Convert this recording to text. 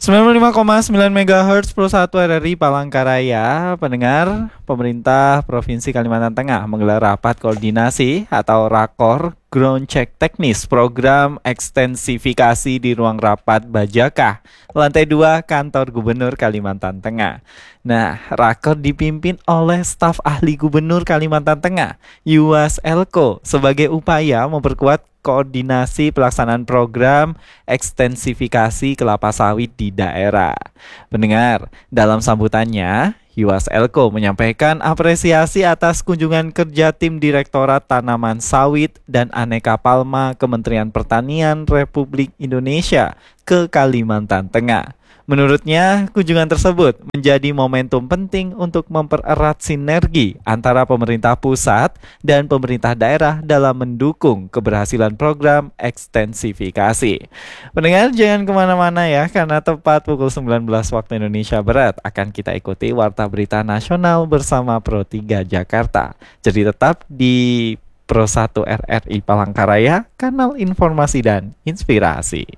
95,9 MHz Pro 1 RRI Palangkaraya. Pendengar, pemerintah Provinsi Kalimantan Tengah menggelar rapat koordinasi atau rakor ground check teknis program ekstensifikasi di ruang rapat Bajakah, lantai 2 kantor Gubernur Kalimantan Tengah. Nah, rakor dipimpin oleh staf ahli Gubernur Kalimantan Tengah, Yuwas Elko, sebagai upaya memperkuat koordinasi pelaksanaan program ekstensifikasi kelapa sawit di daerah. Pendengar, dalam sambutannya, Yuwas Elko menyampaikan apresiasi atas kunjungan kerja tim Direktorat Tanaman Sawit dan Aneka Palma Kementerian Pertanian Republik Indonesia ke Kalimantan Tengah. Menurutnya, kunjungan tersebut menjadi momentum penting untuk mempererat sinergi antara pemerintah pusat dan pemerintah daerah dalam mendukung keberhasilan program ekstensifikasi. Pendengar, jangan kemana-mana ya, karena tepat pukul 19 waktu Indonesia Barat akan kita ikuti Warta Berita Nasional bersama Pro 3 Jakarta. Jadi tetap di Pro 1 RRI Palangkaraya, kanal informasi dan inspirasi.